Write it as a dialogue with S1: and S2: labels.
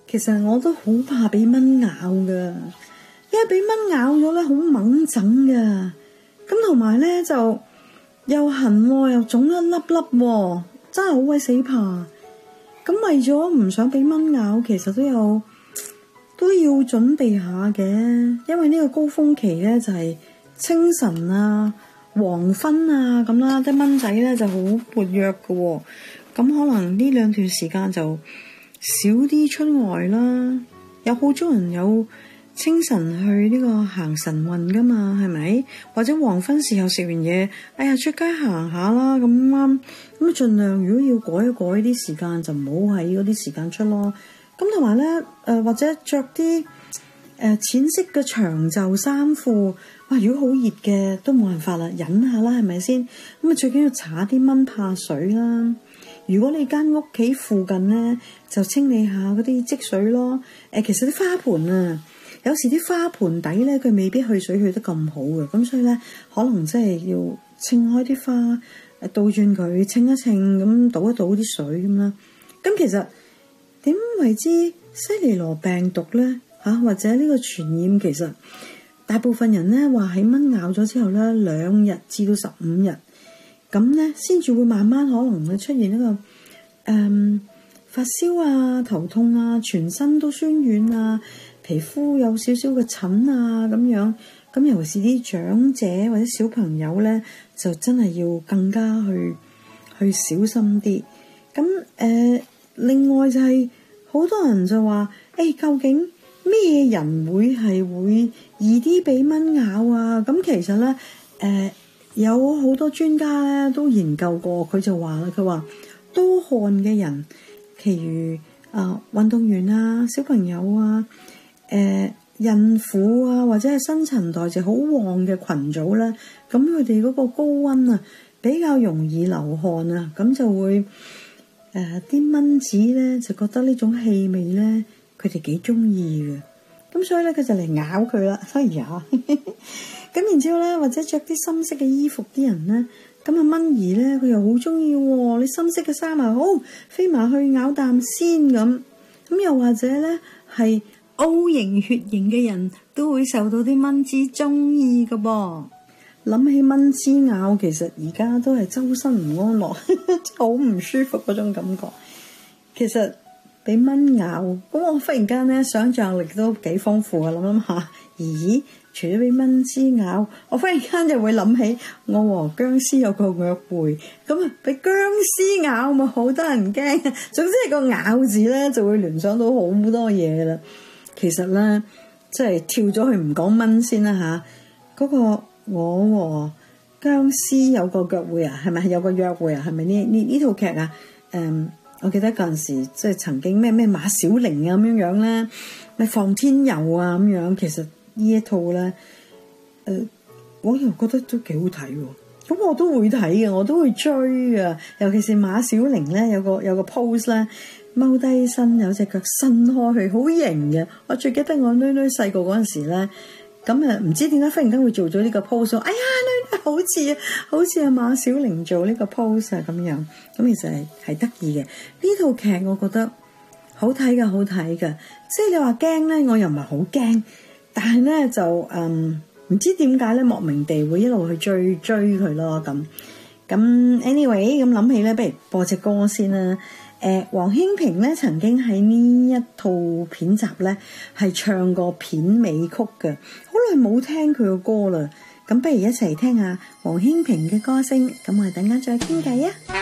S1: 其實我都好怕俾蚊咬噶，因為俾蚊咬咗咧好猛整噶，咁同埋咧就又痕又腫一粒粒，真係好鬼死怕。咁為咗唔想俾蚊咬，其實都要準備下嘅，因為呢個高峰期咧就係清晨啊、黃昏啊咁啦，啲蚊仔咧就好活躍嘅，咁可能呢兩段時間就少啲出外啦。有好多人有清晨去呢個行晨運噶嘛，係咪？或者黃昏時候食完嘢，哎呀出街行下啦，咁啱咁盡量如果要改一改啲時間，就唔好喺嗰啲時間出咯。咁同埋咧，或者着啲淺色嘅長袖衫褲。哇！如果好熱嘅都冇辦法啦，忍下啦，係咪先？咁啊，最緊要搽啲蚊怕水啦。如果你間屋企附近咧，就清理下嗰啲積水咯。其實啲花盆啊，有時啲花盆底咧，佢未必去水去得咁好嘅，咁所以咧，可能真係要清開啲花，倒轉佢清一清，咁倒一倒啲水咁啦。咁其實點為之西尼羅病毒咧？或者呢個傳染，其實大部分人咧話喺蚊咬咗之後咧，2日至到15日，咁咧先至會慢慢可能會出現一個發燒啊、頭痛啊、全身都酸軟啊、皮膚有少少嘅疹啊咁樣。咁尤其是啲長者或者小朋友咧，就真係要更加去小心啲。咁另外就係好多人就話，究竟咩人會易啲俾蚊咬啊？咁其實咧，有好多專家咧都研究過，佢就話啦，佢話多汗嘅人，其餘運動員啊、小朋友啊、孕婦啊，或者係新陳代謝好旺嘅群組咧，咁佢哋嗰個高溫啊，比較容易流汗啊，咁就會啲蚊子咧就覺得呢種氣味咧，佢哋幾中意嘅，咁所以咧佢就嚟咬佢啦。所以咁然之後咧，或者着啲深色嘅衣服啲人咧，咁啊蚊兒咧佢又好中意喎，你深色嘅衫啊，好飛埋去咬啖先咁。咁又或者咧係O 型血型嘅人都會受到啲蚊子中意㗎噃。諗起蚊子咬，其實而家都係周身唔安樂，好唔舒服嗰種感覺。其實俾蚊咬，咁我忽然間咧想像力都幾豐富啊！諗下，咦？除咗俾蚊子咬，我忽然間就會諗起我和僵屍有個約會，咁啊俾僵屍咬咪好得人驚。總之係個咬字咧就會聯想到好多嘢啦。其實咧，即係跳咗去唔講蚊先啦嚇。嗰個我和僵屍有個約會啊，係咪有個約會啊？係咪呢套劇啊？我記得嗰陣時即係曾經咩馬小玲啊咁樣咧，咩放天佑啊咁樣。其實呢一套咧，我又覺得都幾好睇喎。咁我都會睇嘅，我都會追嘅。尤其是馬小玲咧，有個 pose 咧，踎低身有隻腳伸開去，好型嘅。我最記得我女細個嗰陣時咧，咁唔知點解忽然間會做咗呢個 pose， 哎呀女好似阿馬小玲做呢個 pose 啊咁樣。咁其實係得意嘅。呢套劇我覺得好睇嘅，即係你話驚咧，我又唔係好驚，但係咧就唔知點解咧，莫名地會一路去追佢咯咁。anyway 咁諗起咧，不如播隻歌先啦。黃興平咧曾經喺呢一套片集咧係唱過片尾曲嘅，好耐冇聽佢個歌啦。咁不如一齊聽下黃興平嘅歌聲，咁我哋等間再傾偈啊！